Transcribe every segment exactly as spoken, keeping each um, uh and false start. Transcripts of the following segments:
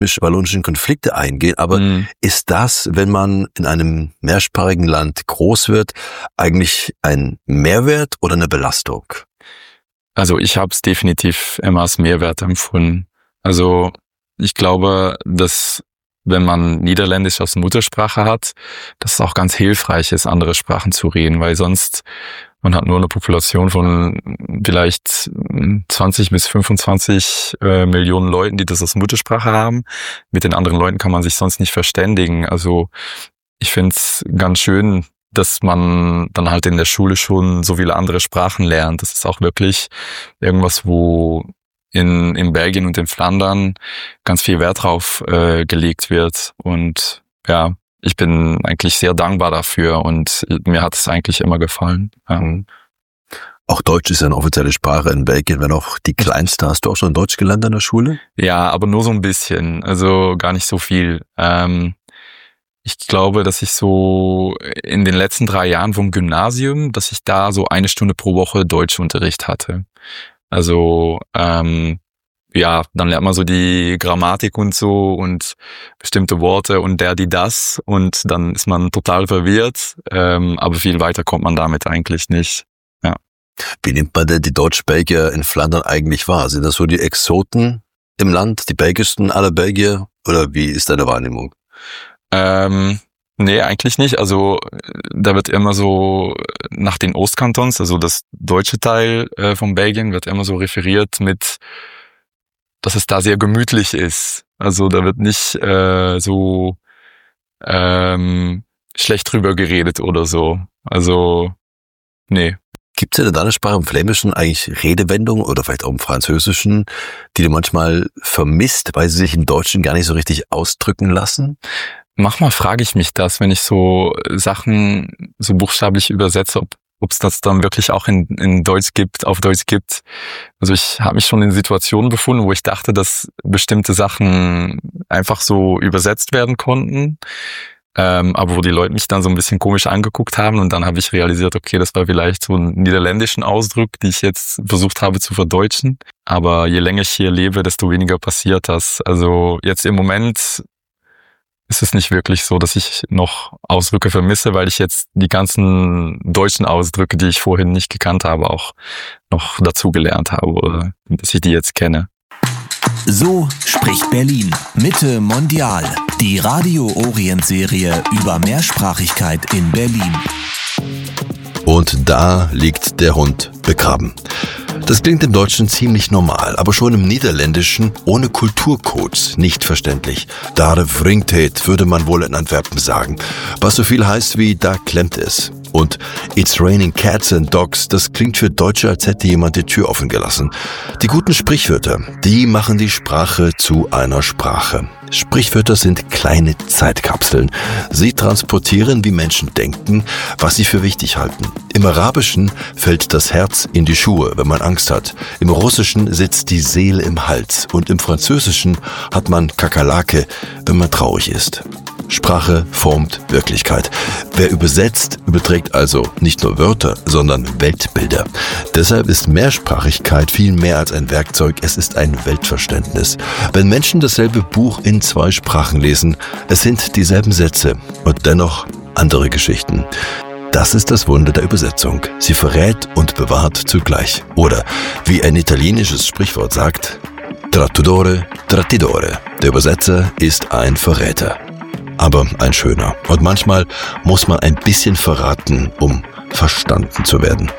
flämisch-wallonischen Konflikte eingehen, aber Mhm. ist das, wenn man in einem mehrsprachigen Land groß wird, eigentlich ein Mehrwert oder eine Belastung? Also ich habe es definitiv immer als Mehrwert empfunden. Also ich glaube, dass wenn man Niederländisch als Muttersprache hat, dass es auch ganz hilfreich ist, andere Sprachen zu reden, weil sonst man hat nur eine Population von vielleicht zwanzig bis fünfundzwanzig äh, Millionen Leuten, die das als Muttersprache haben. Mit den anderen Leuten kann man sich sonst nicht verständigen. Also ich finde es ganz schön, dass man dann halt in der Schule schon so viele andere Sprachen lernt. Das ist auch wirklich irgendwas, wo in, in Belgien und in Flandern ganz viel Wert drauf äh, gelegt wird. Und ja, ich bin eigentlich sehr dankbar dafür und mir hat es eigentlich immer gefallen. Ja. Auch Deutsch ist ja eine offizielle Sprache in Belgien, wenn auch die kleinste. Hast du auch schon Deutsch gelernt in der Schule? Ja, aber nur so ein bisschen, also gar nicht so viel. Ähm, ich glaube, dass ich so in den letzten drei Jahren vom Gymnasium, dass ich da so eine Stunde pro Woche Deutschunterricht hatte. Also ähm, ja, dann lernt man so die Grammatik und so und bestimmte Worte und der, die, das und dann ist man total verwirrt, ähm, aber viel weiter kommt man damit eigentlich nicht. Ja. Wie nimmt man denn die Deutsch-Belgier in Flandern eigentlich wahr? Sind das so die Exoten im Land, die belgischsten aller Belgier oder wie ist deine Wahrnehmung? Ähm, nee, eigentlich nicht. Also da wird immer so nach den Ostkantons, also das deutsche Teil äh, von Belgien wird immer so referiert mit, dass es da sehr gemütlich ist. Also da wird nicht äh, so ähm, schlecht drüber geredet oder so. Also nee. Gibt es in der deiner Sprache im Flämischen eigentlich Redewendungen oder vielleicht auch im Französischen, die du manchmal vermisst, weil sie sich im Deutschen gar nicht so richtig ausdrücken lassen? Manchmal frage ich mich das, wenn ich so Sachen so buchstäblich übersetze, ob ob es das dann wirklich auch in, in Deutsch gibt, auf Deutsch gibt. Also ich habe mich schon in Situationen befunden, wo ich dachte, dass bestimmte Sachen einfach so übersetzt werden konnten, ähm, aber wo die Leute mich dann so ein bisschen komisch angeguckt haben und dann habe ich realisiert, okay, das war vielleicht so ein niederländischen Ausdruck, die ich jetzt versucht habe zu verdeutschen. Aber je länger ich hier lebe, desto weniger passiert das. Also jetzt im Moment ist es nicht wirklich so, dass ich noch Ausdrücke vermisse, weil ich jetzt die ganzen deutschen Ausdrücke, die ich vorhin nicht gekannt habe, auch noch dazu gelernt habe oder dass ich die jetzt kenne. So spricht Berlin. Mitte Mondial. Die Radio Orient Serie über Mehrsprachigkeit in Berlin. Und da liegt der Hund begraben. Das klingt im Deutschen ziemlich normal, aber schon im Niederländischen ohne Kulturcodes nicht verständlich. Da wringt het, würde man wohl in Antwerpen sagen. Was so viel heißt wie da klemmt es. Und It's raining cats and dogs, das klingt für Deutsche, als hätte jemand die Tür offen gelassen. Die guten Sprichwörter, die machen die Sprache zu einer Sprache. Sprichwörter sind kleine Zeitkapseln. Sie transportieren, wie Menschen denken, was sie für wichtig halten. Im Arabischen fällt das Herz in die Schuhe, wenn man Angst hat. Im Russischen sitzt die Seele im Hals. Und im Französischen hat man Kakerlake, wenn man traurig ist. Sprache formt Wirklichkeit. Wer übersetzt, überträgt also nicht nur Wörter, sondern Weltbilder. Deshalb ist Mehrsprachigkeit viel mehr als ein Werkzeug, es ist ein Weltverständnis. Wenn Menschen dasselbe Buch in zwei Sprachen lesen, es sind dieselben Sätze und dennoch andere Geschichten. Das ist das Wunder der Übersetzung. Sie verrät und bewahrt zugleich. Oder, wie ein italienisches Sprichwort sagt, trattore, trattidore. Der Übersetzer ist ein Verräter. Aber ein schöner. Und manchmal muss man ein bisschen verraten, um verstanden zu werden.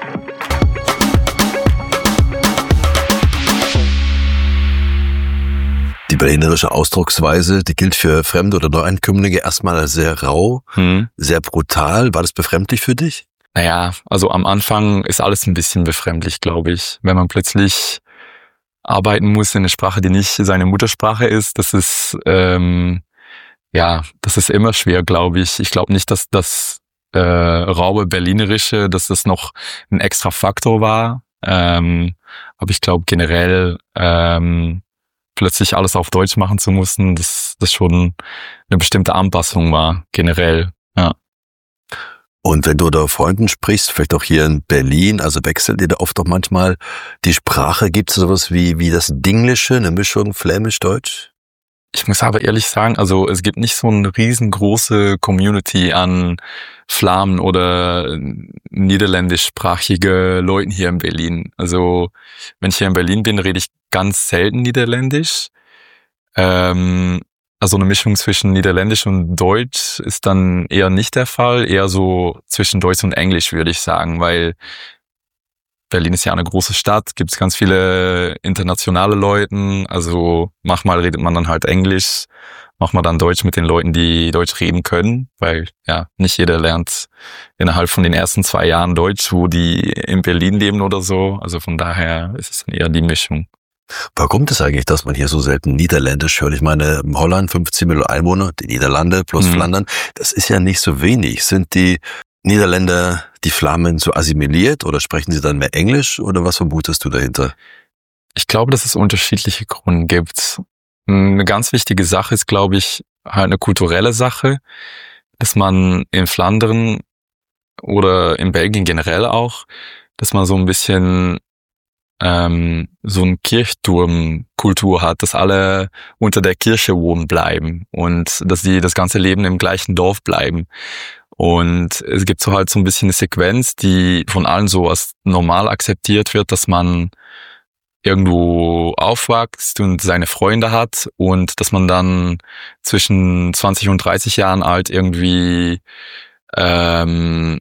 Die berlinerische Ausdrucksweise, die gilt für Fremde oder Neueinkömmlinge erstmal als sehr rau, hm. sehr brutal. War das befremdlich für dich? Naja, also am Anfang ist alles ein bisschen befremdlich, glaube ich. Wenn man plötzlich arbeiten muss in einer Sprache, die nicht seine Muttersprache ist, das ist... Ähm Ja, das ist immer schwer, glaube ich. Ich glaube nicht, dass das äh, raue Berlinerische, dass das noch ein extra Faktor war. Ähm, aber ich glaube generell ähm, plötzlich alles auf Deutsch machen zu müssen, dass das schon eine bestimmte Anpassung war, generell. Ja. Und wenn du da Freunden sprichst, vielleicht auch hier in Berlin, also wechselt ihr da oft auch manchmal die Sprache? Gibt es sowas wie wie das Dinglische, eine Mischung Flämisch-Deutsch? Ich muss aber ehrlich sagen, also es gibt nicht so eine riesengroße Community an Flamen oder niederländischsprachige Leuten hier in Berlin. Also wenn ich hier in Berlin bin, rede ich ganz selten Niederländisch. Ähm, also eine Mischung zwischen Niederländisch und Deutsch ist dann eher nicht der Fall. Eher so zwischen Deutsch und Englisch, würde ich sagen, weil Berlin ist ja eine große Stadt, gibt es ganz viele internationale Leute, also manchmal redet man dann halt Englisch, manchmal dann Deutsch mit den Leuten, die Deutsch reden können, weil ja nicht jeder lernt innerhalb von den ersten zwei Jahren Deutsch, wo die in Berlin leben oder so, also von daher ist es dann eher die Mischung. Warum kommt es eigentlich, dass man hier so selten Niederländisch hört? Ich meine, Holland, fünfzehn Millionen Einwohner, die Niederlande plus mhm. Flandern, das ist ja nicht so wenig. Sind die Niederländer, die Flamen so assimiliert oder sprechen sie dann mehr Englisch oder was vermutest du dahinter? Ich glaube, dass es unterschiedliche Gründe gibt. Eine ganz wichtige Sache ist, glaube ich, halt eine kulturelle Sache, dass man in Flandern oder in Belgien generell auch, dass man so ein bisschen ähm, so eine Kirchturmkultur hat, dass alle unter der Kirche wohnen bleiben und dass sie das ganze Leben im gleichen Dorf bleiben. Und es gibt so halt so ein bisschen eine Sequenz, die von allen so als normal akzeptiert wird, dass man irgendwo aufwächst und seine Freunde hat und dass man dann zwischen zwanzig und dreißig Jahren alt irgendwie ähm,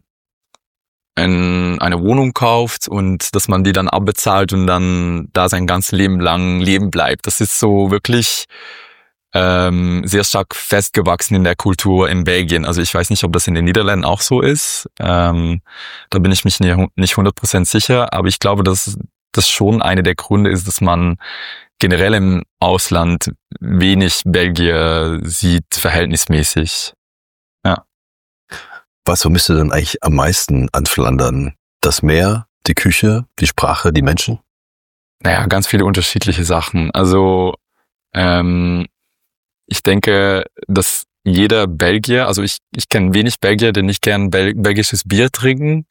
ein, eine Wohnung kauft und dass man die dann abbezahlt und dann da sein ganzes Leben lang leben bleibt. Das ist so wirklich Ähm, sehr stark festgewachsen in der Kultur in Belgien. Also ich weiß nicht, ob das in den Niederlanden auch so ist. Ähm, da bin ich mich nicht hundert Prozent sicher, aber ich glaube, dass das schon eine der Gründe ist, dass man generell im Ausland wenig Belgier sieht, verhältnismäßig. Ja. Was vermisst du denn eigentlich am meisten an Flandern? Das Meer, die Küche, die Sprache, die Menschen? Naja, ganz viele unterschiedliche Sachen. Also ähm, ich denke, dass jeder Belgier, also ich, ich kenne wenig Belgier, die nicht gern Bel- belgisches Bier trinken.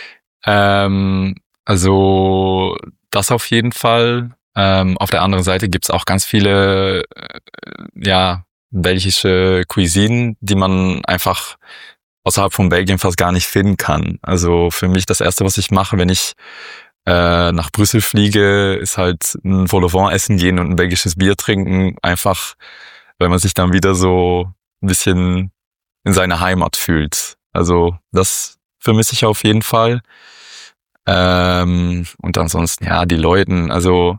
Ähm, also das auf jeden Fall. Ähm, auf der anderen Seite gibt's auch ganz viele äh, ja belgische Cuisine, die man einfach außerhalb von Belgien fast gar nicht finden kann. Also für mich das Erste, was ich mache, wenn ich äh, nach Brüssel fliege, ist halt ein Vol-au-Vent essen gehen und ein belgisches Bier trinken, einfach weil man sich dann wieder so ein bisschen in seiner Heimat fühlt. Also das vermisse ich auf jeden Fall. Ähm, und ansonsten, ja, die Leuten, also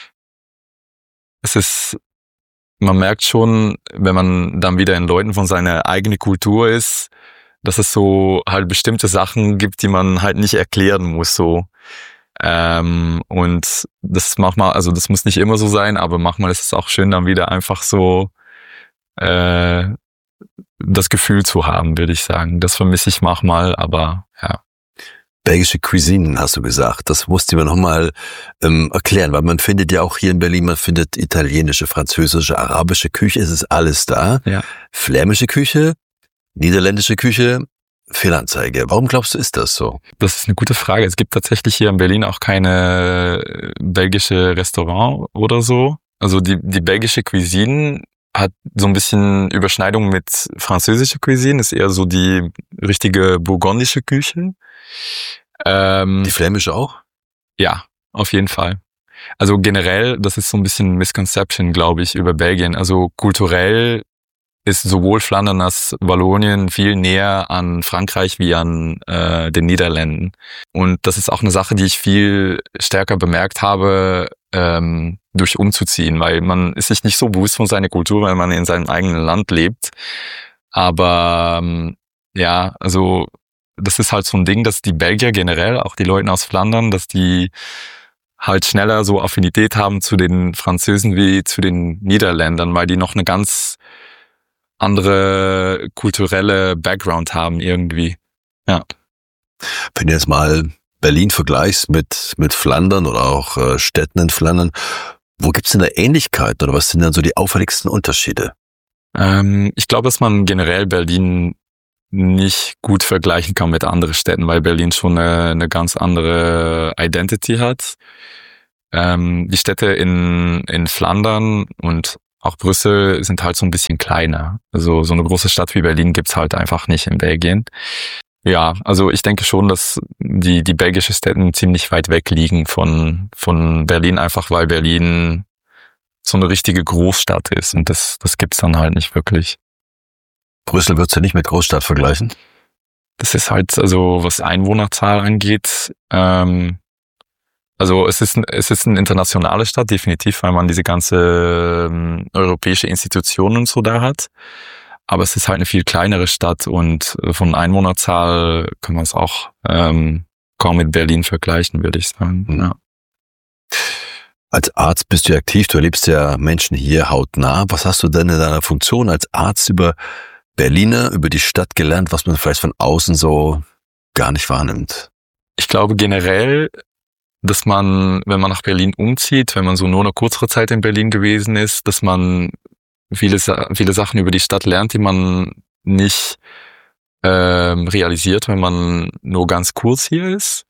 es ist, man merkt schon, wenn man dann wieder in Leuten von seiner eigenen Kultur ist, dass es so halt bestimmte Sachen gibt, die man halt nicht erklären muss, so. Ähm, und das manchmal, also das muss nicht immer so sein, aber manchmal ist es auch schön, dann wieder einfach so äh, das Gefühl zu haben, würde ich sagen. Das vermisse ich manchmal, aber ja. Belgische Cuisine, hast du gesagt. Das musst du mir nochmal ähm, erklären, weil man findet ja auch hier in Berlin, man findet italienische, französische, arabische Küche, es ist alles da. Ja. Flämische Küche, niederländische Küche, Fehlanzeige. Warum glaubst du, ist das so? Das ist eine gute Frage. Es gibt tatsächlich hier in Berlin auch keine belgische Restaurant oder so. Also die, die belgische Cuisine hat so ein bisschen Überschneidung mit französischer Cuisine, ist eher so die richtige burgundische Küche. Ähm, die flämische auch? Ja, auf jeden Fall. Also generell, das ist so ein bisschen Misconception, glaube ich, über Belgien. Also kulturell ist sowohl Flandern als Wallonien viel näher an Frankreich wie an äh, den Niederlanden. Und das ist auch eine Sache, die ich viel stärker bemerkt habe, ähm, durch umzuziehen, weil man ist sich nicht so bewusst von seiner Kultur, weil man in seinem eigenen Land lebt. Aber ähm, ja, also das ist halt so ein Ding, dass die Belgier generell, auch die Leute aus Flandern, dass die halt schneller so Affinität haben zu den Französen wie zu den Niederländern, weil die noch eine ganz andere kulturelle Background haben irgendwie. Ja. Wenn du jetzt mal Berlin vergleichst mit mit Flandern oder auch äh, Städten in Flandern, wo gibt's denn da Ähnlichkeiten oder was sind denn so die auffälligsten Unterschiede? Ähm, ich glaube, dass man generell Berlin nicht gut vergleichen kann mit anderen Städten, weil Berlin schon eine, eine ganz andere Identity hat. Ähm, die Städte in in Flandern und auch Brüssel sind halt so ein bisschen kleiner. Also so eine große Stadt wie Berlin gibt's halt einfach nicht in Belgien. Ja, also ich denke schon, dass die die belgischen Städte ziemlich weit weg liegen von von Berlin, einfach weil Berlin so eine richtige Großstadt ist und das das gibt's dann halt nicht wirklich. Brüssel würdest du nicht mit Großstadt vergleichen? Das ist halt, also was Einwohnerzahl angeht, ähm, also es ist es ist eine internationale Stadt, definitiv, weil man diese ganze ähm, europäische Institutionen und so da hat. Aber es ist halt eine viel kleinere Stadt und von Einwohnerzahl kann man es auch ähm, kaum mit Berlin vergleichen, würde ich sagen. Mhm. Ja. Als Arzt bist du ja aktiv, du erlebst ja Menschen hier hautnah. Was hast du denn in deiner Funktion als Arzt über Berliner, über die Stadt gelernt, was man vielleicht von außen so gar nicht wahrnimmt? Ich glaube generell, dass man, wenn man nach Berlin umzieht, wenn man so nur eine kürzere Zeit in Berlin gewesen ist, dass man viele, viele Sachen über die Stadt lernt, die man nicht ähm, realisiert, wenn man nur ganz kurz hier ist.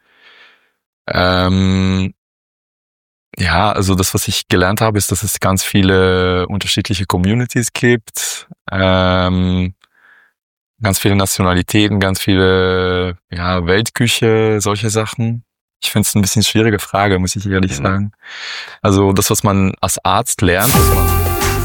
Ähm, ja, also das, was ich gelernt habe, ist, dass es ganz viele unterschiedliche Communities gibt, ähm, ganz viele Nationalitäten, ganz viele ja, Weltküche, solche Sachen. Ich finde es ein bisschen schwierige Frage, muss ich ehrlich Mhm. sagen. Also das, was man als Arzt lernt, dass man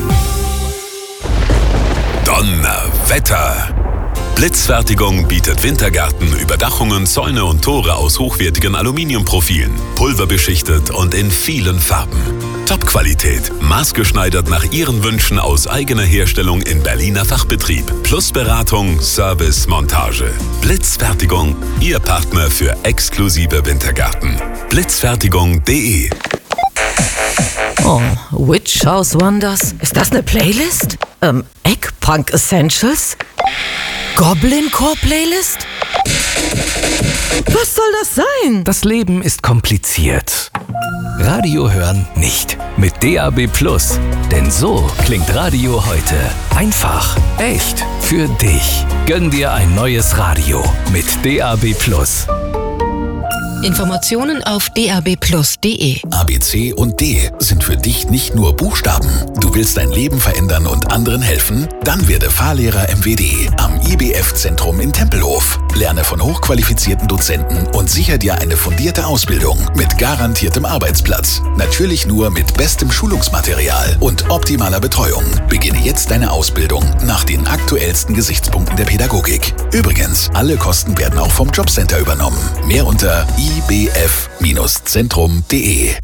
Donnerwetter! Blitzfertigung bietet Wintergärten, Überdachungen, Zäune und Tore aus hochwertigen Aluminiumprofilen, pulverbeschichtet und in vielen Farben. Top-Qualität, maßgeschneidert nach Ihren Wünschen aus eigener Herstellung in Berliner Fachbetrieb. Plus Beratung, Service, Montage. Blitzfertigung, Ihr Partner für exklusive Wintergärten. blitzfertigung punkt de. Oh, Witch House Wonders? Ist das eine Playlist? Ähm, Eggpunk Essentials? Goblin Core Playlist? Was soll das sein? Das Leben ist kompliziert. Radio hören nicht. Mit D A B Plus. Denn so klingt Radio heute. Einfach, echt, für dich. Gönn dir ein neues Radio mit D A B Plus. Informationen auf d a b plus punkt de. A, B, C und D sind für dich nicht nur Buchstaben. Du willst dein Leben verändern und anderen helfen? Dann werde Fahrlehrer M W D am I B F-Zentrum in Tempelhof. Lerne von hochqualifizierten Dozenten und sicher dir eine fundierte Ausbildung mit garantiertem Arbeitsplatz. Natürlich nur mit bestem Schulungsmaterial und optimaler Betreuung. Beginne jetzt deine Ausbildung nach den aktuellsten Gesichtspunkten der Pädagogik. Übrigens, alle Kosten werden auch vom Jobcenter übernommen. Mehr unter i b f Zentrum punkt de.